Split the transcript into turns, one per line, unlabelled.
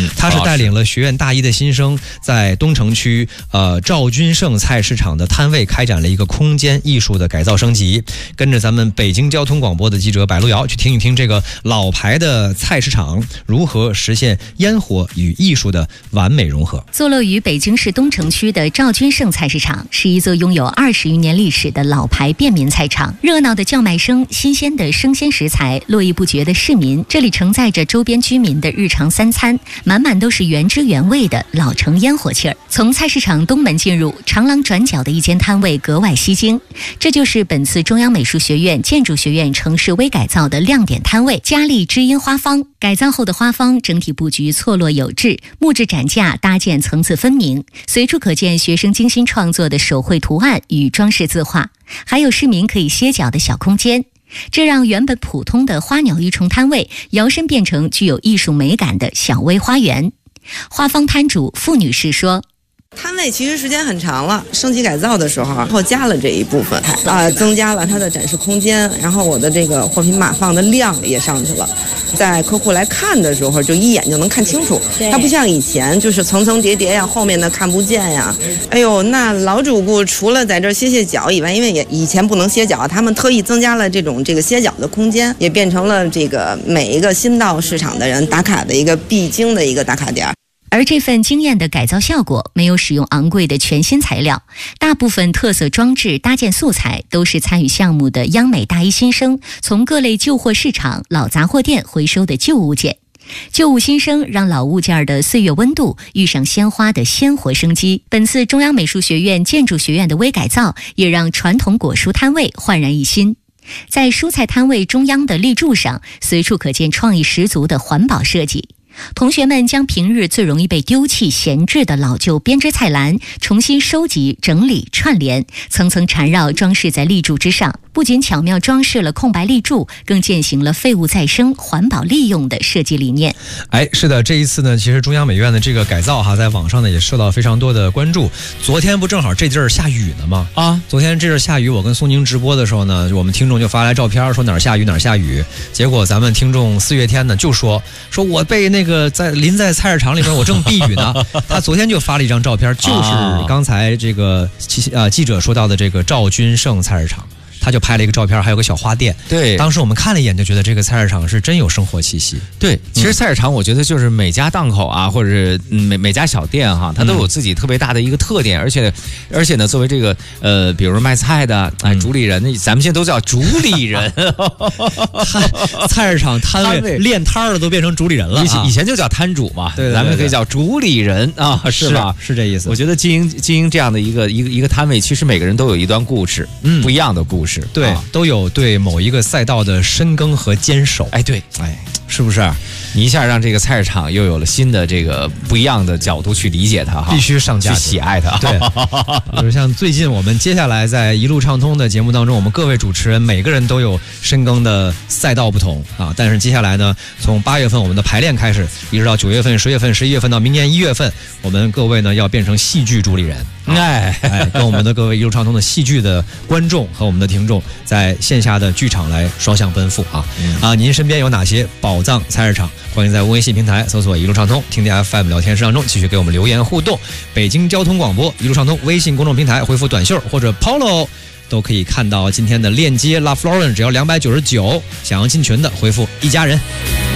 他是带领了学院大一的新生，在东城区赵君盛菜市场的摊位开展了一个空间艺术的改造升级。跟着咱们北京交通广播的记者柏路遥去听一听这个老牌的菜市场如何实现烟火与艺术的完美融合。
坐落于北京市东城区的赵君盛菜市场是一座拥有20余年历史的老牌便民菜场，热闹的叫卖声，新鲜的生鲜食材，络绎不绝的市民，这里承载着周边居民的日常三餐，满满都是原汁原味的老城烟火气儿。从菜市场东门进入，长廊转角的一间摊位格外吸睛，这就是本次中央美术学院建筑学院城市微改造的亮点摊位——佳丽知音花坊。改造后的花坊整体布局错落有致，木质展架搭建层次分明，随处可见学生精心创作的手绘图案与装饰字画，还有市民可以歇脚的小空间。这让原本普通的花鸟鱼虫摊位摇身变成具有艺术美感的小微花园。花坊摊主傅女士说，
摊位其实时间很长了，升级改造的时候，然后加了这一部分，增加了它的展示空间，然后我的这个货品码放的量也上去了，在客户来看的时候就一眼就能看清楚，它不像以前就是层层叠叠呀，后面的看不见呀。哎呦，那老主顾除了在这歇脚以外，因为也以前不能歇脚，他们特意增加了这个歇脚的空间，也变成了这个每一个新到市场的人打卡的一个必经的一个打卡点。
而这份惊艳的改造效果没有使用昂贵的全新材料，大部分特色装置搭建素材都是参与项目的央美大一新生从各类旧货市场、老杂货店回收的旧物件。旧物新生让老物件的岁月温度遇上鲜花的鲜活生机。本次中央美术学院建筑学院的微改造也让传统果蔬摊位焕然一新。在蔬菜摊位中央的立柱上，随处可见创意十足的环保设计。同学们将平日最容易被丢弃闲置的老旧编织菜篮重新收集、整理、串联，层层缠绕装饰在立柱之上，不仅巧妙装饰了空白立柱，更践行了废物再生、环保利用的设计理念。
是的，这一次呢，其实中央美院的这个改造在网上呢也受到非常多的关注。昨天不正好这地儿下雨呢吗？昨天这地儿下雨，我跟宋宁直播的时候呢，我们听众就发来照片，说哪儿下雨哪儿下雨。结果咱们听众4月天呢就说我被那个淋在菜市场里边，我正避雨呢。他昨天就发了一张照片，就是刚才这个记者说到的这个赵君盛菜市场。他就拍了一个照片，还有个小花店。
对，
当时我们看了一眼，就觉得这个菜市场是真有生活气息。
对，其实菜市场我觉得就是每家档口啊，或者是每家小店哈，它都有自己特别大的一个特点，而且呢，作为这个比如卖菜的主理人，咱们现在都叫主理人，
菜市场摊位练摊的都变成主理人了。
以前就叫摊主嘛，
对，
咱们可以叫主理人啊，是吧？
是这意思。
我觉得经营这样的一个摊位，其实每个人都有一段故事，不一样的故事。
对，都有对某一个赛道的深耕和坚守。
对，
是不是？
你一下让这个菜市场又有了新的这个不一样的角度去理解它哈，
必须上架
去喜爱它。
对，就是像最近我们接下来在一路畅通的节目当中，我们各位主持人每个人都有深耕的赛道不同但是接下来呢，从8月份我们的排练开始，一直到9月份、10月份、11月份到明年1月份，我们各位呢要变成戏剧主理人。跟我们的各位一路畅通的戏剧的观众和我们的听众在线下的剧场来双向奔赴您身边有哪些宝藏菜市场？欢迎在微信平台搜索一路畅通，听听 FM 聊天室当中继续给我们留言互动。北京交通广播一路畅通微信公众平台回复短袖或者 Polo 都可以看到今天的链接。La Florence 只要299，想要进群的回复一家人。